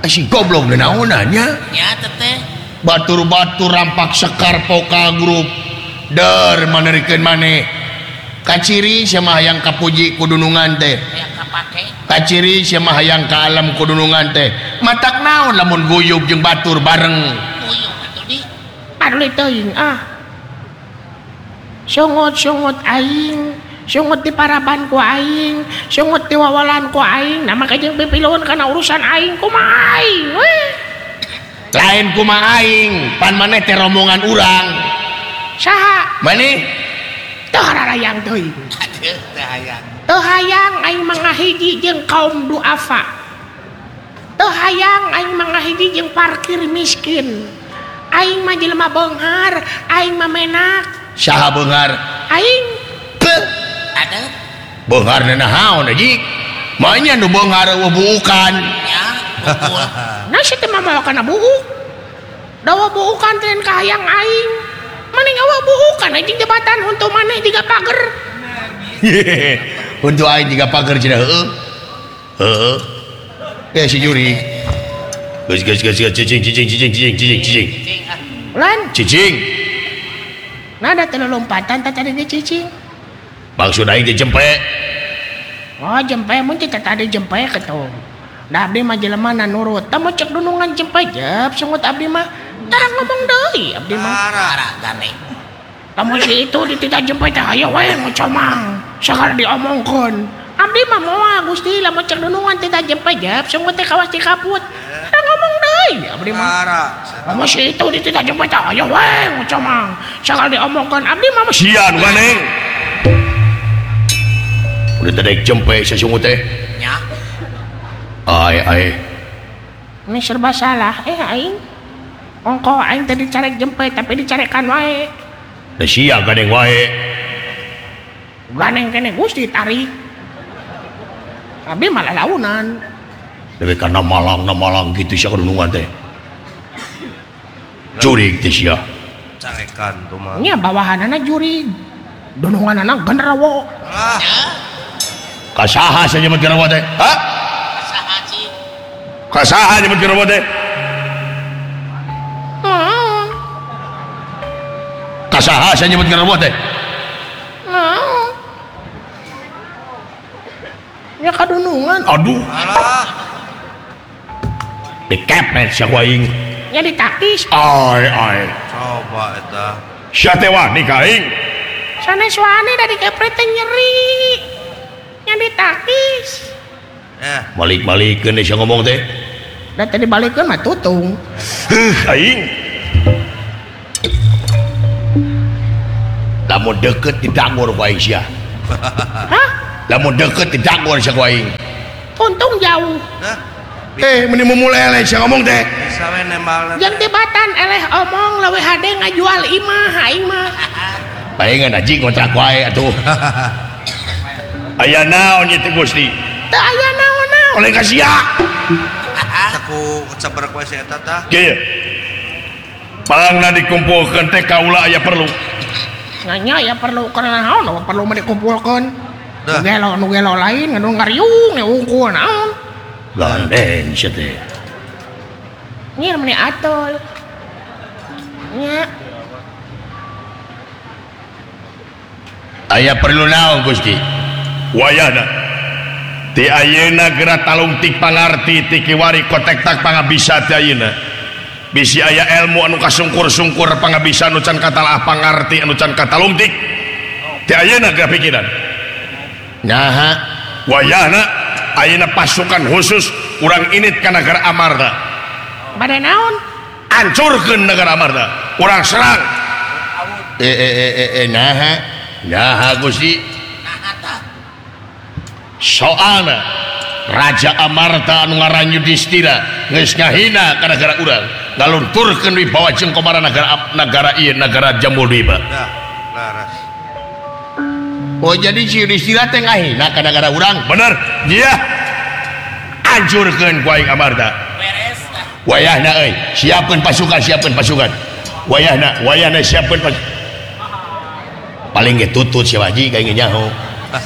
si goblok naonanya ya teteh batur-batur rampak sekar poka grup der manerikeun maneh kaciri sama hayang kapuji kudunungan teh yang kapake kaciri sama hayang ka alam kudunungan teh matak naon lamun guyub jeung batur bareng uyuh atuh di Adli teuing sungut aing sungut di paraban ku aing sungut di wawalan ku aing nama kajeng pipiluan karena urusan aing kumaha aing weh lain kumaha aing pan maneh teh rombongan urang saha maneh teu hararayang teuing aduh teh hayang teu hayang aing mangahiji jeung kaum duafa teu hayang aing mangahiji jeung parkir miskin aing mah jelema beunghar aing mah menak saha beunghar aing ada beunghar naon aji manya nu beunghar buukan ya bubul nah si teh mah kana buuk dawa buukan teh ka hayang aing maning awa buukan anjing jabatan untuk maneh jiga pager untuk aing juga pager cenah heueuh si juri geus cicing lan cicing nada teu lompatan tadi ge cicing maksud aing teh jempe oh jempe mun teh tadi jempe ketung da abdi mah jelema na nurut tah cek dunungan jempe jep sungut abdi mah tara ngomong deui abdi mah parah gane tamu si itu ditita jempe teh aya wae ngocomang sakal diomongkeun abdi mah moal Gusti lamun cek dunungan tita jempe jep sungut teh kawas dikaput tara ngomong deui abdi mah parah tamu si itu ditita jempe teh aya wae ngocomang sakal diomongkeun abdi mah sian maneh udah tadi jempe sesungut teh nya ai ini serba salah aing ongko aing tadi carek jempe tapi dicarekan wae da sia gadeng wae ganeng kene Gusti tarik abi malah launan tapi karena malang gitu sia kedunungan teh jurig teh sia carekan tuh mah nya bawahanana jurig dununganana genderuwo kasaha saja nyebut genderuwo teh ha saha cing kasaha nyebut genderuwo teh kasaha saja nyebut genderuwo teh nya kadunungan aduh alah dikepet sia ku aing nya ditakis ai coba eta sia teh wani ka aing sanes wani da dikepret teh nyeri nya ditakis balik-balikeun sia ngomong teh da tadi balikeun mah tutung aing lamun deket didangor ku aing sia hah lamun deket didangor sia ku aing untung jauh nah meni memulele sia ngomong teh bisa we nembal jeung tibatan eleh omong leuwih hade ngajual imah aing mah palingan anjing ngontrak wae atuh aya naon ieu teh Gusti teu aya naon-naon oleh ka sia aku sabar ku si eta tah kieu pangna dikumpulkeun teh kaula aya perlu nya ya perlu karena naon perlu mah dikumpulkeun Dah. nu gelo lain nganu ngariung nya unggul naon gandeng sia teh nya meni atol nya aya perlu naon Gusti wayahna ti ayeuna geura talungtik pangarti ti kiwari kotek tak pangabisa ti ayeuna bisi aya ilmu anu kasungkur-sungkur pangabisa anu can katalah pangarti anu can katalungtik ti ayeuna geura pikiran nyaha wayahna ayeuna pasukan khusus urang init ka nagara Amarta bade naon hancurkeun nagara Amarta urang serang naha Gusti soalna Raja Amarta anu ngaran Yudhistira geus ngahina ka nagara urang ngalunturkeun wibawa jeung komara nagara ieu nagara Jambudwipa dah laras oh jadi si Yudhistira teh ngahina ka nagara urang bener iya hancurkeun ku aing Amarta beres wayahna euy siapkeun pasukan wayahna siapkeun paling ge tutut si waji ka ingin nyaho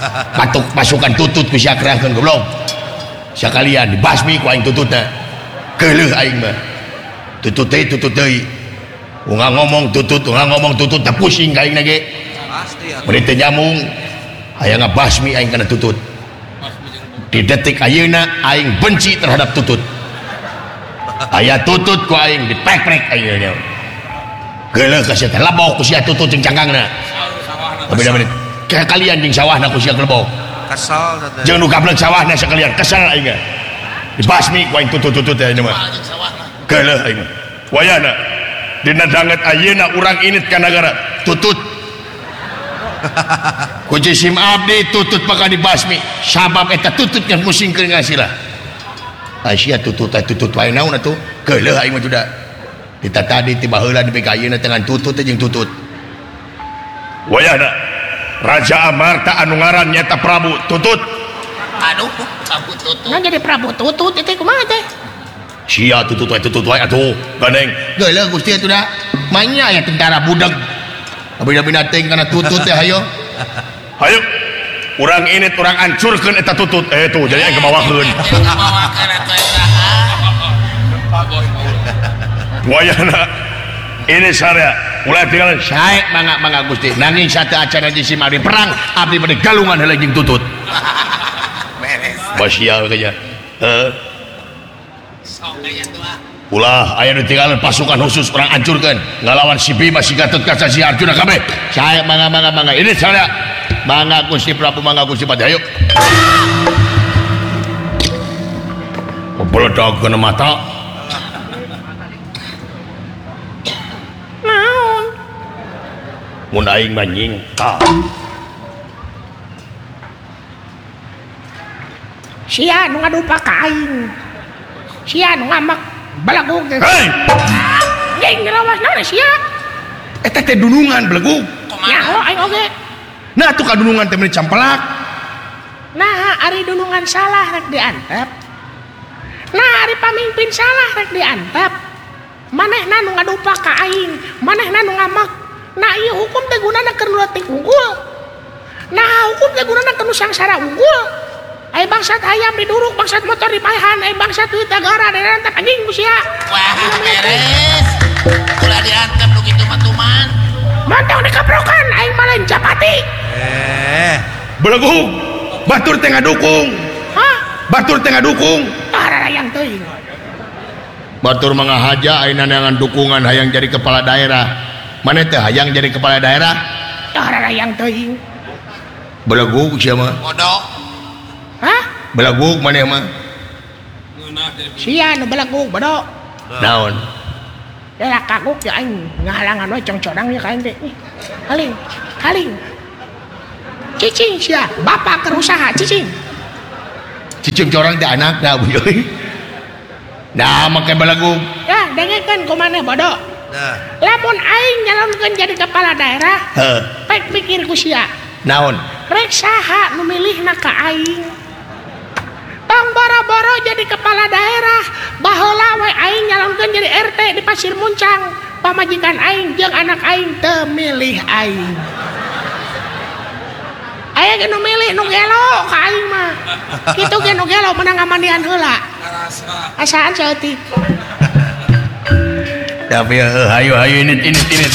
patuk pasukan tutut ku sia kerahkeun goblok sakalian dibasmi ku aing tututna Keuleuh aing mah tutut deui ulah ngomong tutut teh pusing ka aing ge Pasti ya. bari teu nyambung aya ngabasmi aing kana tutut di detik ayeuna aing benci terhadap tutut aya tutut ku aing dipek-pek aing nya geuleuh ka sia teh labok ku sia tutut jeung cangkangna beda-beda kalian jeung sawahna ku sia lebok Kesal teh. jeung nu gablek sawahna sekalian kesel aing dibasmi ku aing tutut-tutut teh mah geuleuh aing wayana dina danget ayeuna urang init ka nagara tutut ku jisim abdi tutut maka dibasmi sabab eta tutut yang musingkeun ngasila Asia tutut wae naon atuh geuleuh aing mah juda kita tadi tiba heula di ayeuna dengan tutut jeung tutut wayana Raja Amarta anu ngaran nyata Prabu Tutut Aduh, Prabu Tutut. Nah jadi Prabu Tutut itu kumaha teh? sia tutut wae atuh gandeng geuleuh Gusti atuh da manya aya tentara budak abina-bina teh kana tutut teh hayo hayo urang init urang ancurkeun eta tutut tuh jadi aing kebawakeun Bawakan atuh eta. wayana ini saya ulah tinggal sae mangga Gusti nanging satu acara di simari perang abdi bade galungan heula jeung tutut Beres. basial kaya Sok aya tua. ulah aya nu tinggal pasukan khusus orang hancurkeun ngalawan si Bima si Gatot Kaca si Arjuna kabeh sae mangga ini saya mangga Gusti Prabu mangga Gusti Pati ayo beledag kena mata Naon? mun aing manjing Sia nu ngadupa ka aing. Sia nu ngamak balagog. hei Jeung ngelawas naon sia? eta teh dunungan belegug Nyaho aing oge. nah tuh kadunungan teh meni campelak Nah, ari dunungan salah rek diantep. Nah, ari pamimpin salah rek diantep. Manehna nu ngadupa ka aing, manehna nu ngamak. Nah, ieu hukum teh gunana keur leutik unggul. Nah, hukum teh gunana keur sangsara unggul. Ai bangsat hayam diduruk, bangsat motor dipaehan, ai bangsat duit negara direntep anjing ku sia. Wah, beres. Ulah diantep lu kitu mah tuman. Montong dikaprokan aing mah lain japati. belegug batur teh ngadukung Hah? batur teh ngadukung Tarayang teuing. batur mangahaja ayeuna neangan dukungan hayang jadi kepala daerah maneh teh hayang jadi kepala daerah Tarayang teuing. belegug sia mah Kodok. Hah? belegug maneh mah Sia nu belagug bodo. naon Ya kaguk ya aing ngahalangan we congcodang ya kain teh. Ih, Haling. Cicing sia, bapak kerusaha cicing. cicing corang teh anak dah euy nah make belegug Ya, dengekeun ku maneh bodo. Nah, Lamun aing nyalonkeun jadi kepala daerah, heuh pek pikir ku sia. naon Rek saha nu milihna ka aing? Tong boro-boro jadi kepala daerah, baheula we aing nyalonkeun jadi RT di Pasir Muncang. Pamajikan aing jeung anak aing teu milih aing. Aya ge nu milih nu gelo ka aing mah. Kitu ge nu gelo menang ngamandian heula. Asaan saeutik. tapi hayu ini